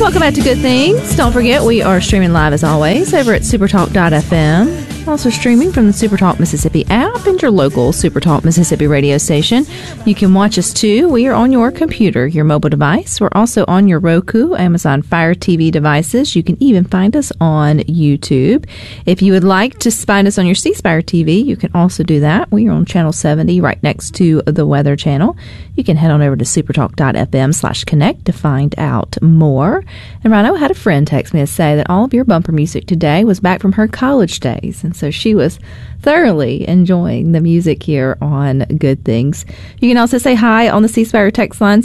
Welcome back to Good Things. Don't forget, we are streaming live as always over at supertalk.fm. Also streaming from the Supertalk Mississippi app and your local Supertalk Mississippi radio station. You can watch us too. We are on your computer, your mobile device. We're also on your Roku, Amazon Fire TV devices. You can even find us on YouTube. If you would like to find us on your C Spire TV, you can also do that. We are on channel 70 right next to the Weather Channel. You can head on over to supertalk.fm/connect to find out more. And Rhino had a friend text me to say that all of your bumper music today was back from her college days. And so she was thoroughly enjoying the music here on Good Things. You can also say hi on the C Spire text line,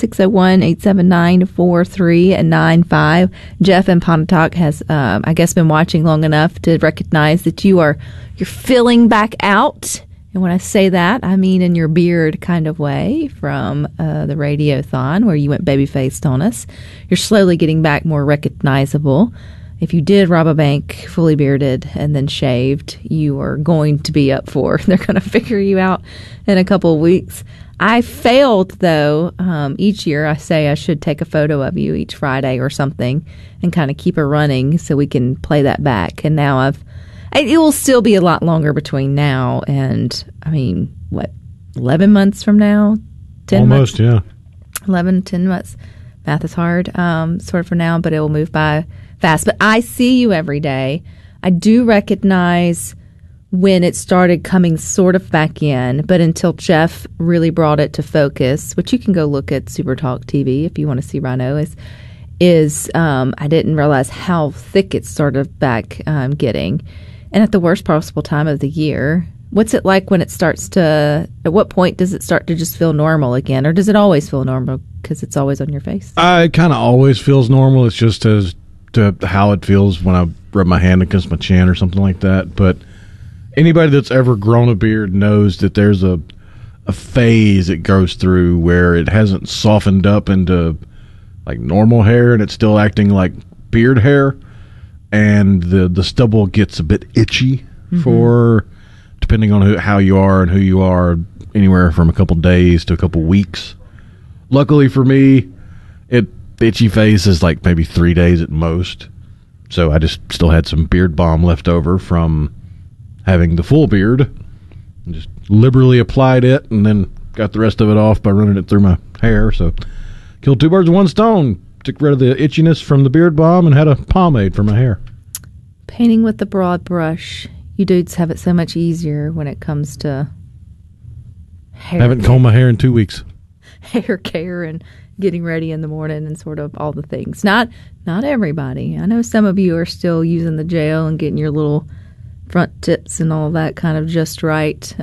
601-879-4395. Jeff in Pontotoc has, I guess, been watching long enough to recognize that you're filling back out. And when I say that, I mean in your beard kind of way from the Radiothon where you went baby-faced on us. You're slowly getting back more recognizable. If you did rob a bank fully bearded and then shaved, you are going to be up for. They're going to figure you out in a couple of weeks. I failed, though. Each year I say I should take a photo of you each Friday or something and kind of keep it running so we can play that back. And now it will still be a lot longer between now and, 11 months from now? 10 Almost, months? Yeah. 11, 10 months. Math is hard, sort of for now, but it will move by fast. But I see you every day. I do recognize when it started coming sort of back in, but until Jeff really brought it to focus, which you can go look at Supertalk TV if you want to see Rhino, I didn't realize how thick it started back getting. And at the worst possible time of the year. What's it like when it starts to, at what point does it start to just feel normal again? Or does it always feel normal because it's always on your face? It kind of always feels normal. It's just as to how it feels when I rub my hand against my chin or something like that. But anybody that's ever grown a beard knows that there's a phase it goes through where it hasn't softened up into like normal hair and it's still acting like beard hair. And the stubble gets a bit itchy for, depending on how you are and who you are, anywhere from a couple days to a couple weeks. Luckily for me, the itchy phase is like maybe 3 days at most. So I just still had some beard balm left over from having the full beard. And just liberally applied it and then got the rest of it off by running it through my hair. So killed two birds with one stone. Took rid of the itchiness from the beard balm and had a pomade for my hair. Painting with the broad brush. You dudes have it so much easier when it comes to hair. Haven't combed my hair in 2 weeks. Hair care and getting ready in the morning and sort of all the things. Not everybody. I know some of you are still using the gel and getting your little front tips and all that kind of just right.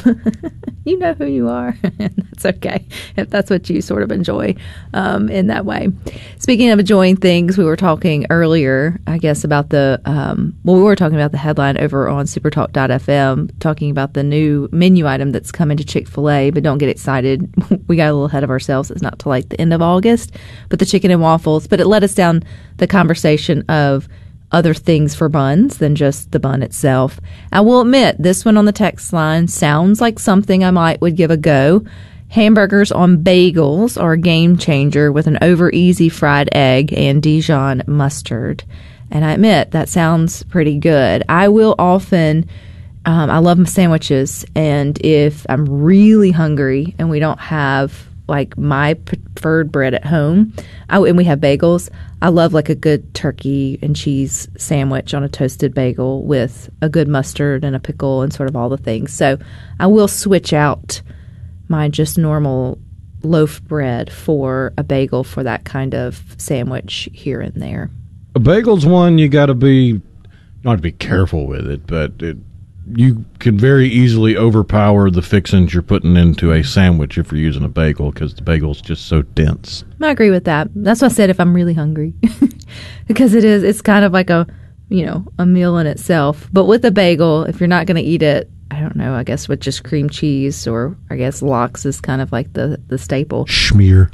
You know who you are. That's okay if that's what you sort of enjoy in that way. Speaking of enjoying things, we were talking earlier, I guess, about we were talking about the headline over on supertalk.fm, talking about the new menu item that's coming to Chick-fil-A, but don't get excited. We got a little ahead of ourselves. It's not till like the end of August, but the chicken and waffles. But it led us down the conversation of other things for buns than just the bun itself. I will admit, this one on the text line sounds like something I would give a go. Hamburgers on bagels are a game changer with an over easy fried egg and Dijon mustard. And I admit, that sounds pretty good. I will often, I love my sandwiches, and if I'm really hungry and we don't have like my preferred bread at home, and we have bagels, I love like a good turkey and cheese sandwich on a toasted bagel with a good mustard and a pickle and sort of all the things. So I will switch out my just normal loaf bread for a bagel for that kind of sandwich here and there. A bagel's one you got to be, not to be careful with it, but you can very easily overpower the fixings you're putting into a sandwich if you're using a bagel, because the bagel's just so dense. I agree with that. That's why I said if I'm really hungry, because it's kind of like a meal in itself. But with a bagel, if you're not going to eat it, I don't know, I guess with just cream cheese, or I guess lox is kind of like the staple. Schmear.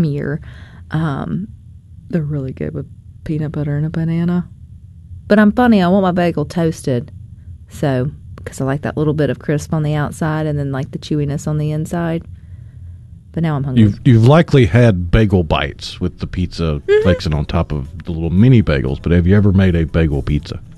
They're really good with peanut butter and a banana. But I'm funny, I want my bagel toasted. So, because I like that little bit of crisp on the outside and then like the chewiness on the inside. But now I'm hungry. You've likely had bagel bites with the pizza flakes on top of the little mini bagels, but have you ever made a bagel pizza?